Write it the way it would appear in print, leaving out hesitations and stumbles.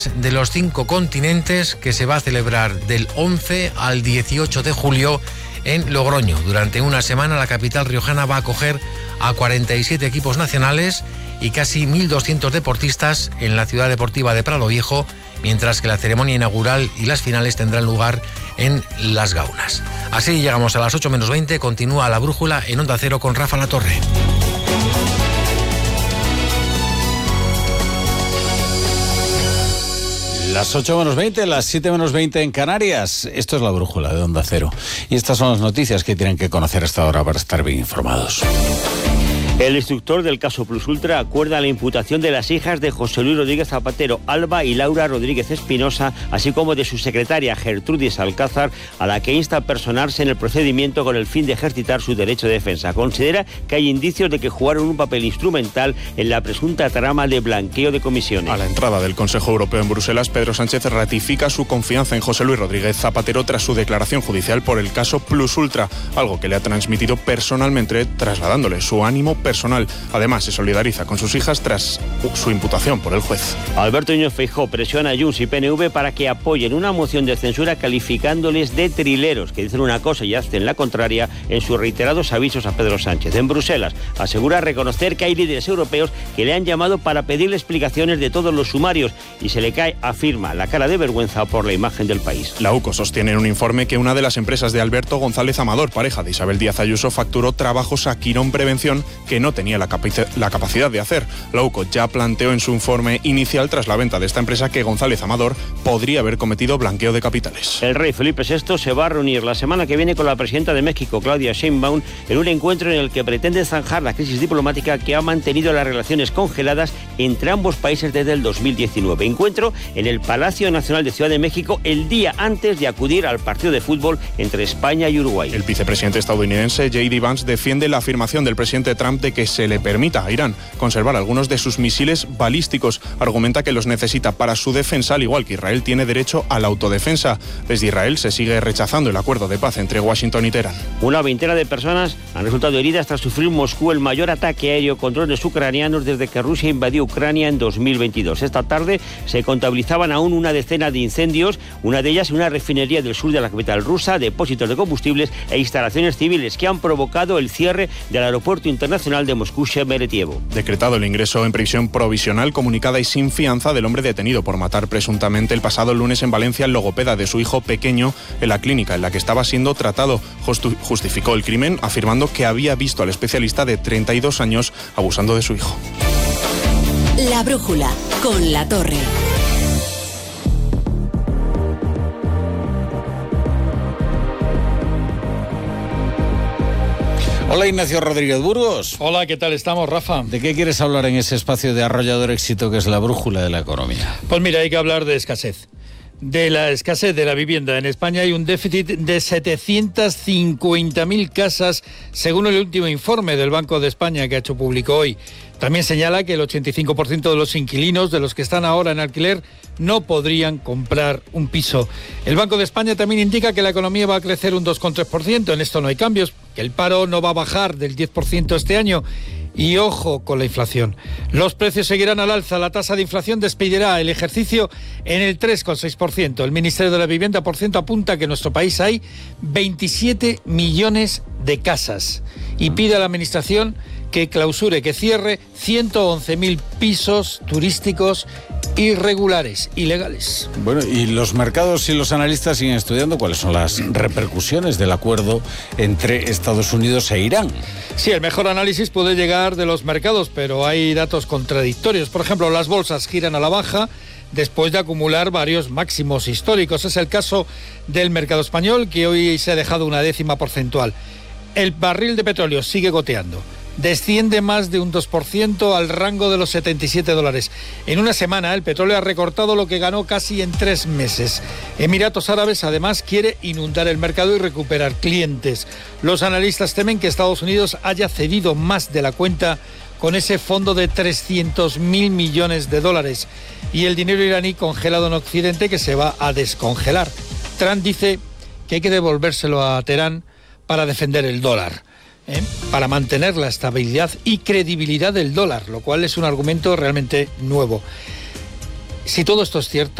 de los 5 continentes, que se va a celebrar del 11 al 18 de julio en Logroño. Durante una semana la capital riojana va a acoger a 47 equipos nacionales y casi 1.200 deportistas en la ciudad deportiva de Prado Viejo, mientras que la ceremonia inaugural y las finales tendrán lugar en Las Gaunas. Así llegamos a las 8 menos 20, continúa La Brújula en Onda Cero con Rafa Latorre. Las 8 menos 20, las 7 menos 20 en Canarias. Esto es La Brújula de Onda Cero. Y estas son las noticias que tienen que conocer hasta ahora para estar bien informados. El instructor del caso Plus Ultra acuerda la imputación de las hijas de José Luis Rodríguez Zapatero, Alba y Laura Rodríguez Espinosa, así como de su secretaria Gertrudis Alcázar, a la que insta a personarse en el procedimiento con el fin de ejercitar su derecho de defensa. Considera que hay indicios de que jugaron un papel instrumental en la presunta trama de blanqueo de comisiones. A la entrada del Consejo Europeo en Bruselas, Pedro Sánchez ratifica su confianza en José Luis Rodríguez Zapatero tras su declaración judicial por el caso Plus Ultra, algo que le ha transmitido personalmente, trasladándole su ánimo personal. Además, se solidariza con sus hijas tras su imputación por el juez. Alberto Núñez Feijóo presiona a Junts y PNV para que apoyen una moción de censura calificándoles de trileros, que dicen una cosa y hacen la contraria en sus reiterados avisos a Pedro Sánchez. En Bruselas asegura reconocer que hay líderes europeos que le han llamado para pedirle explicaciones de todos los sumarios y se le cae, afirma, la cara de vergüenza por la imagen del país. La UCO sostiene en un informe que una de las empresas de Alberto González Amador, pareja de Isabel Díaz Ayuso, facturó trabajos a Quirón Prevención que no tenía la capacidad de hacer. La UCO ya planteó en su informe inicial tras la venta de esta empresa que González Amador podría haber cometido blanqueo de capitales. El rey Felipe VI se va a reunir la semana que viene con la presidenta de México, Claudia Sheinbaum, en un encuentro en el que pretende zanjar la crisis diplomática que ha mantenido las relaciones congeladas entre ambos países desde el 2019. Encuentro en el Palacio Nacional de Ciudad de México el día antes de acudir al partido de fútbol entre España y Uruguay. El vicepresidente estadounidense J.D. Vance defiende la afirmación del presidente Trump de que se le permita a Irán conservar algunos de sus misiles balísticos. Argumenta que los necesita para su defensa, al igual que Israel tiene derecho a la autodefensa. Desde Israel se sigue rechazando el acuerdo de paz entre Washington y Teherán. Una veintena de personas han resultado heridas tras sufrir Moscú el mayor ataque aéreo contra drones ucranianos desde que Rusia invadió Ucrania en 2022. Esta tarde se contabilizaban aún una decena de incendios, una de ellas en una refinería del sur de la capital rusa, depósitos de combustibles e instalaciones civiles que han provocado el cierre del aeropuerto internacional de Moscú Sheremetyevo. Decretado el ingreso en prisión provisional, comunicada y sin fianza del hombre detenido por matar presuntamente el pasado lunes en Valencia al logopeda de su hijo pequeño en la clínica en la que estaba siendo tratado. Justificó el crimen afirmando que había visto al especialista de 32 años abusando de su hijo. La Brújula con Latorre. Hola, Ignacio Rodríguez Burgos. Hola, ¿qué tal estamos, Rafa? ¿De qué quieres hablar en ese espacio de arrollador éxito que es La Brújula de la economía? Pues mira, hay que hablar de escasez. De la escasez de la vivienda. En España hay un déficit de 750.000 casas, según el último informe del Banco de España que ha hecho público hoy. También señala que el 85% de los inquilinos, de los que están ahora en alquiler, no podrían comprar un piso. El Banco de España también indica que la economía va a crecer un 2,3%. En esto no hay cambios, que el paro no va a bajar del 10% este año. Y ojo con la inflación. Los precios seguirán al alza. La tasa de inflación despedirá el ejercicio en el 3,6%. El Ministerio de la Vivienda, por ciento, apunta que en nuestro país hay 27 millones de casas y pide a la Administración que clausure, que cierre 111.000 pisos turísticos irregulares, ilegales. Bueno, y los mercados y los analistas siguen estudiando cuáles son las repercusiones del acuerdo entre Estados Unidos e Irán. Sí, el mejor análisis puede llegar de los mercados, pero hay datos contradictorios. Por ejemplo, las bolsas giran a la baja después de acumular varios máximos históricos. Es el caso del mercado español, que hoy se ha dejado una décima porcentual. El barril de petróleo sigue goteando. Desciende más de un 2% al rango de los $77. En una semana el petróleo ha recortado lo que ganó casi en 3 meses. Emiratos Árabes además quiere inundar el mercado y recuperar clientes. Los analistas temen que Estados Unidos haya cedido más de la cuenta con ese fondo de 300.000 millones de dólares y el dinero iraní congelado en Occidente que se va a descongelar. Trump dice que hay que devolvérselo a Teherán para defender el dólar. Para mantener la estabilidad y credibilidad del dólar, lo cual es un argumento realmente nuevo. Si todo esto es cierto,